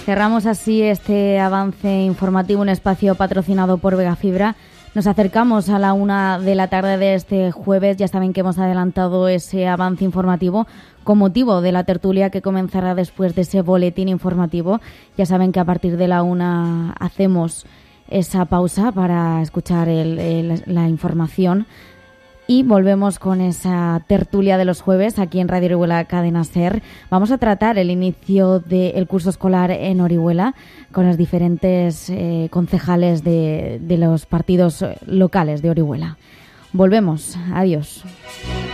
Cerramos así este avance informativo, un espacio patrocinado por Vega Fibra. Nos acercamos a la 1 de la tarde de este jueves. Ya saben que hemos adelantado ese avance informativo con motivo de la tertulia que comenzará después de ese boletín informativo. Ya saben que a partir de la 1 hacemos esa pausa para escuchar la información y volvemos con esa tertulia de los jueves aquí en Radio Orihuela Cadena SER. Vamos a tratar el inicio del curso escolar en Orihuela con los diferentes concejales de los partidos locales de Orihuela. Volvemos. Adiós.